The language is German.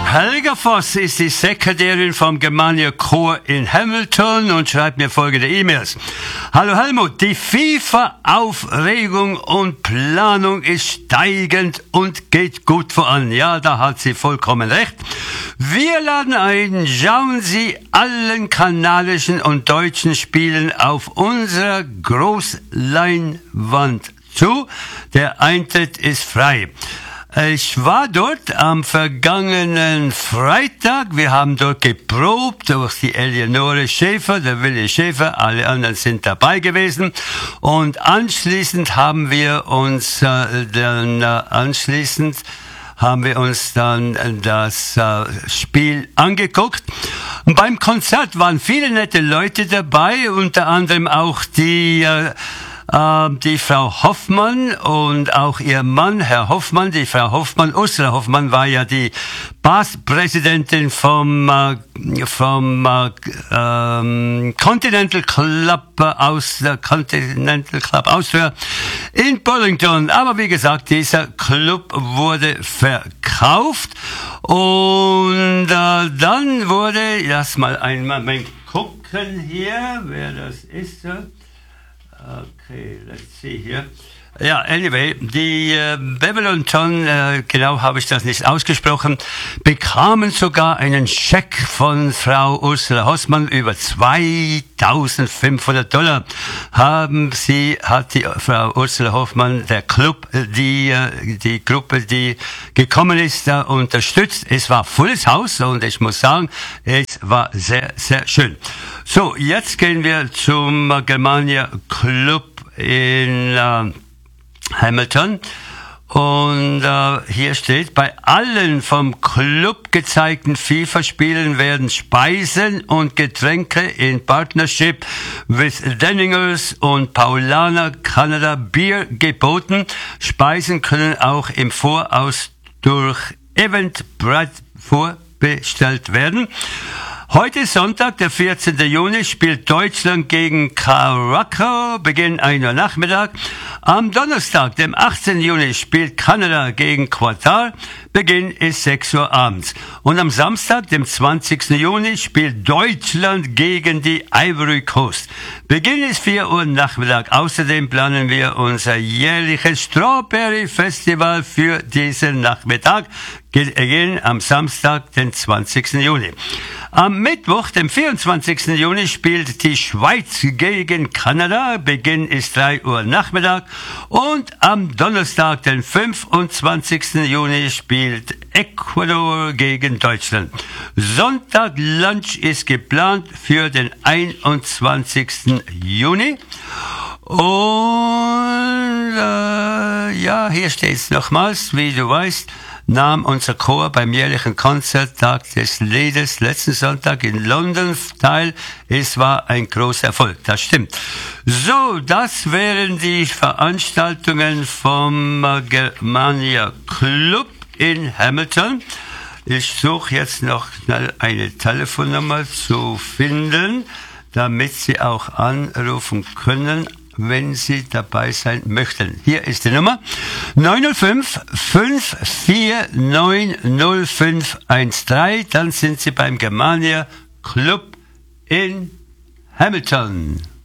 Helga Voss ist die Sekretärin vom Germania Chor in Hamilton und schreibt mir folgende E-Mails. Hallo Helmut, die FIFA-Aufregung und Planung ist steigend und geht gut voran. Ja, da hat sie vollkommen recht. Wir laden ein, schauen Sie allen kanadischen und deutschen Spielen auf unserer Großleinwand zu. Der Eintritt ist frei. Ich war dort am vergangenen Freitag. Wir haben dort geprobt durch die Eleonore Schäfer, der Willi Schäfer. Alle anderen sind dabei gewesen. Und anschließend haben wir uns dann das Spiel angeguckt. Und beim Konzert waren viele nette Leute dabei, unter anderem auch die Frau Hoffmann und auch ihr Mann, Herr Hoffmann. Die Frau Hoffmann, Ursula Hoffmann, war ja die Bass-Präsidentin vom Continental Club Austria in Burlington. Aber wie gesagt, dieser Club wurde verkauft und dann wurde, lass mal einen Moment gucken hier, wer das ist. Okay, let's see here. Ja, anyway, die Babylon-Ton, genau habe ich das nicht ausgesprochen, bekamen sogar einen Scheck von Frau Ursula Hoffmann über $2.500. Hat die Frau Ursula Hoffmann, der Club, die Gruppe, die gekommen ist, unterstützt. Es war volles Haus und ich muss sagen, es war sehr, sehr schön. So, jetzt gehen wir zum Germania Club in Hamilton. Und hier steht, bei allen vom Club gezeigten FIFA-Spielen werden Speisen und Getränke in Partnership with Denningers und Paulaner Canada Bier geboten. Speisen können auch im Voraus durch Eventbrite vorbestellt werden. Heute Sonntag, der 14. Juni, spielt Deutschland gegen Curacao, Beginn 1 Uhr Nachmittag. Am Donnerstag, dem 18. Juni, spielt Kanada gegen Qatar, Beginn ist 6 Uhr abends. Und am Samstag, dem 20. Juni, spielt Deutschland gegen die Ivory Coast. Beginn ist 4 Uhr Nachmittag. Außerdem planen wir unser jährliches Strawberry Festival für diesen Nachmittag. Geht am Samstag, den 20. Juni. Am Mittwoch, dem 24. Juni, spielt die Schweiz gegen Kanada. Beginn ist 3 Uhr Nachmittag. Und am Donnerstag, den 25. Juni, spielt Ecuador gegen Deutschland. Sonntag Lunch ist geplant für den 21. Juni. Und hier steht es nochmals, wie du weißt, nahm unser Chor beim jährlichen Konzerttag des Liedes letzten Sonntag in London teil. Es war ein großer Erfolg, das stimmt. So, das wären die Veranstaltungen vom Germania Club in Hamilton. Ich suche jetzt noch schnell eine Telefonnummer zu finden, damit Sie auch anrufen können, wenn Sie dabei sein möchten. Hier ist die Nummer 905 549 0513. Dann sind Sie beim Germania Club in Hamilton.